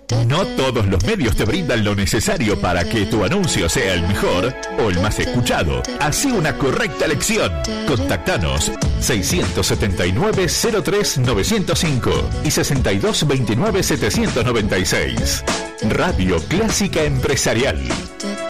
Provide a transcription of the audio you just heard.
No todos los medios te brindan lo necesario para que tu anuncio sea el mejor o el más escuchado. Hacé una correcta elección. Contactanos 679-03-905 y 6229-796. Radio Clásica Empresarial.